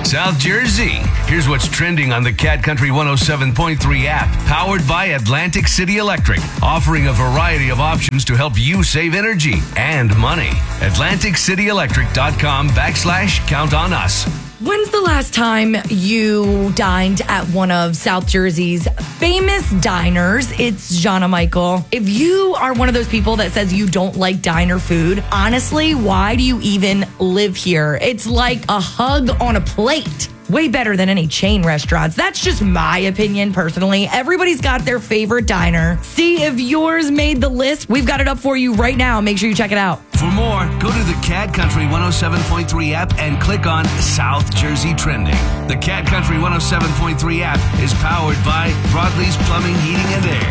South Jersey. Here's what's trending on the Cat Country 107.3 app, powered by Atlantic City Electric, offering a variety of options to help you save energy and money. AtlanticCityElectric.com/count on us. When's the last time you dined at one of South Jersey's famous diners? It's Jana Michael. If you are one of those people that says you don't like diner food, honestly, why do you even live here? It's like a hug on a plate. Way better than any chain restaurants. That's just my opinion personally. Everybody's got their favorite diner. See if yours made the list. We've got it up for you right now. Make sure you check it out. For more, go to the Cat Country 107.3 app and click on South Jersey Trending. The Cat Country 107.3 app is powered by Broadlee's Plumbing, Heating, and Air.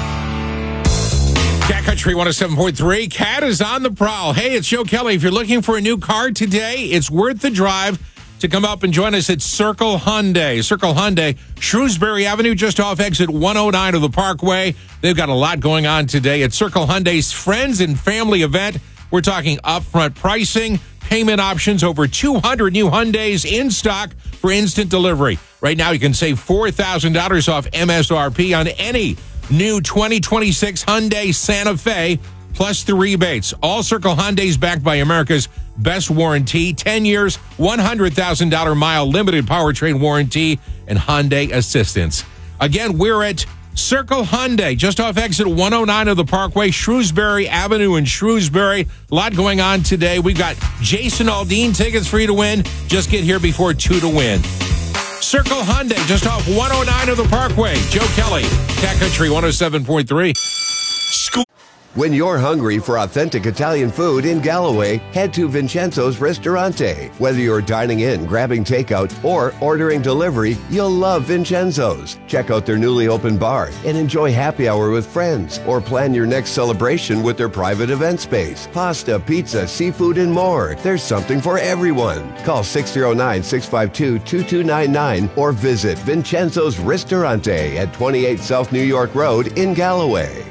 Cat Country 107.3. Cat is on the prowl. Hey, it's Joe Kelly. If you're looking for a new car today, it's worth the drive to come up and join us at Circle Hyundai. Circle Hyundai, Shrewsbury Avenue, just off exit 109 of the Parkway. They've got a lot going on today at Circle Hyundai's Friends and Family event. We're talking upfront pricing, payment options, over 200 new Hyundais in stock for instant delivery. Right now, you can save $4,000 off MSRP on any new 2026 Hyundai Santa Fe, plus the rebates. All Circle Hyundais backed by America's best warranty, 10 years, $100,000 mile limited powertrain warranty, and Hyundai assistance. Again, we're at Circle Hyundai, just off exit 109 of the Parkway, Shrewsbury Avenue in Shrewsbury. A lot going on today. We've got Jason Aldean tickets for you to win. Just get here before 2 to win. Circle Hyundai, just off 109 of the Parkway. Joe Kelly, Cat Country 107.3. When you're hungry for authentic Italian food in Galloway, head to Vincenzo's Ristorante. Whether you're dining in, grabbing takeout, or ordering delivery, you'll love Vincenzo's. Check out their newly opened bar and enjoy happy hour with friends, or plan your next celebration with their private event space. Pasta, pizza, seafood, and more. There's something for everyone. Call 609-652-2299 or visit Vincenzo's Ristorante at 28 South New York Road in Galloway.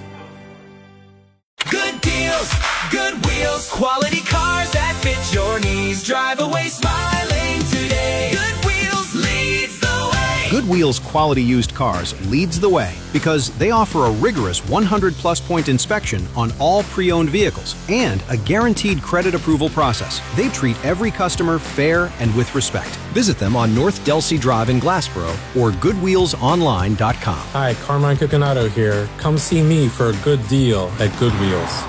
Good deals, good wheels, quality cars that fit your needs. Drive away smiling today. Good Wheels leads the way. Good Wheels quality used cars leads the way because they offer a rigorous 100-plus point inspection on all pre-owned vehicles and a guaranteed credit approval process. They treat every customer fair and with respect. Visit them on North Delsea Drive in Glassboro or GoodWheelsOnline.com. Hi, Carmine Cucinato here. Come see me for a good deal at Good Wheels.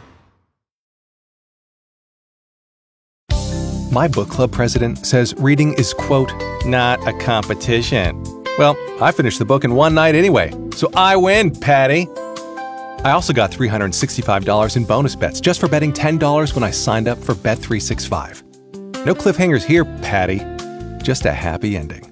My book club president says reading is, quote, not a competition. Well, I finished the book in one night anyway, so I win, Patty. I also got $365 in bonus bets just for betting $10 when I signed up for Bet365. No cliffhangers here, Patty. Just a happy ending.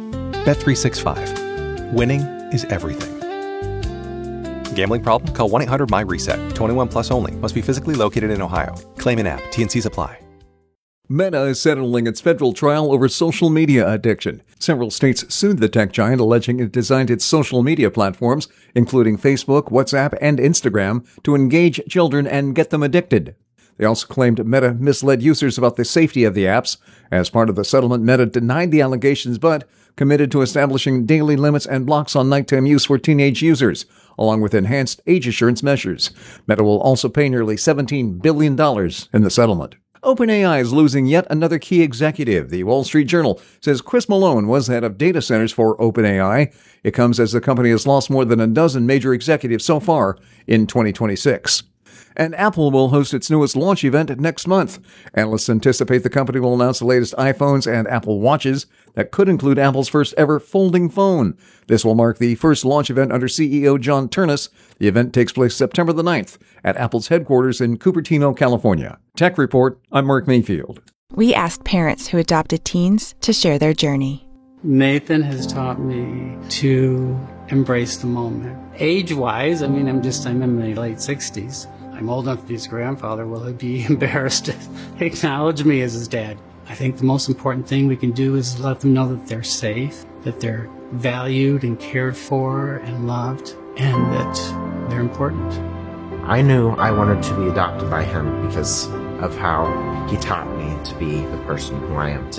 Bet365. Winning is everything. Gambling problem? Call 1-800-MY-RESET. 21 plus only. Must be physically located in Ohio. Claim in app. T&Cs apply. Meta is settling its federal trial over social media addiction. Several states sued the tech giant, alleging it designed its social media platforms, including Facebook, WhatsApp, and Instagram, to engage children and get them addicted. They also claimed Meta misled users about the safety of the apps. As part of the settlement, Meta denied the allegations, but committed to establishing daily limits and blocks on nighttime use for teenage users, along with enhanced age assurance measures. Meta will also pay nearly $17 billion in the settlement. OpenAI is losing yet another key executive. The Wall Street Journal says Chris Malone was head of data centers for OpenAI. It comes as the company has lost more than a dozen major executives so far in 2026. And Apple will host its newest launch event next month. Analysts anticipate the company will announce the latest iPhones and Apple Watches that could include Apple's first ever folding phone. This will mark the first launch event under CEO John Ternus. The event takes place September the 9th at Apple's headquarters in Cupertino, California. Tech Report, I'm Mark Mayfield. We asked parents who adopted teens to share their journey. Nathan has taught me to embrace the moment. Age-wise, I'm in my late 60s. I'm old enough to be his grandfather. Will he be embarrassed to acknowledge me as his dad? I think the most important thing we can do is let them know that they're safe, that they're valued and cared for and loved, and that they're important. I knew I wanted to be adopted by him because of how he taught me to be the person who I am today.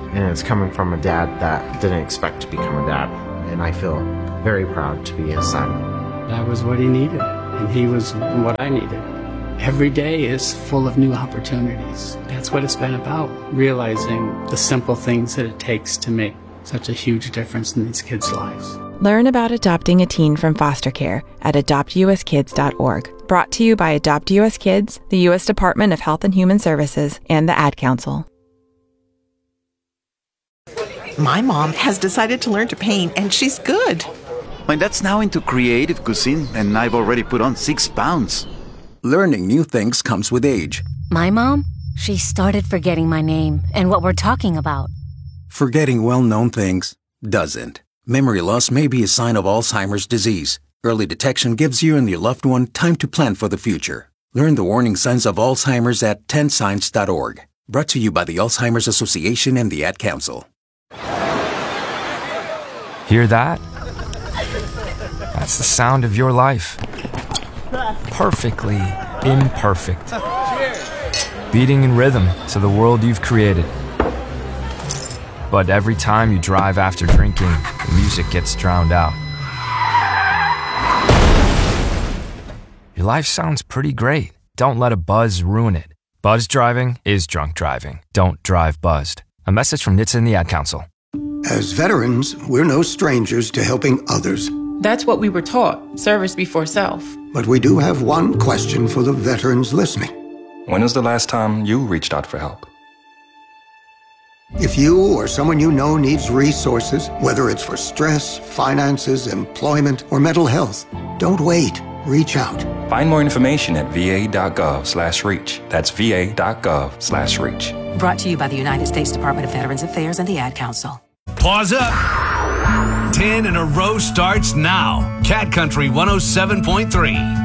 And it's coming from a dad that didn't expect to become a dad. And I feel very proud to be his son. That was what he needed, and he was what I needed. Every day is full of new opportunities. That's what it's been about, realizing the simple things that it takes to make such a huge difference in these kids' lives. Learn about adopting a teen from foster care at adoptuskids.org. Brought to you by Adopt US Kids, the U.S. Department of Health and Human Services, and the Ad Council. My mom has decided to learn to paint, and she's good. My dad's now into creative cuisine, and I've already put on 6 pounds. Learning new things comes with age. My mom, she started forgetting my name and what we're talking about. Forgetting well-known things doesn't. Memory loss may be a sign of Alzheimer's disease. Early detection gives you and your loved one time to plan for the future. Learn the warning signs of Alzheimer's at 10signs.org. Brought to you by the Alzheimer's Association and the Ad Council. Hear that? That's the sound of your life. Perfectly imperfect. Beating in rhythm to the world you've created. But every time you drive after drinking, the music gets drowned out. Your life sounds pretty great. Don't let a buzz ruin it. Buzz driving is drunk driving. Don't drive buzzed. A message from NHTSA and the Ad Council. As veterans, we're no strangers to helping others. That's what we were taught, service before self. But we do have one question for the veterans listening. When was the last time you reached out for help? If you or someone you know needs resources, whether it's for stress, finances, employment, or mental health, don't wait. Reach out. Find more information at va.gov/reach. That's va.gov/reach. Brought to you by the United States Department of Veterans Affairs and the Ad Council. Pause up. 10 in a row starts now. Cat Country 107.3.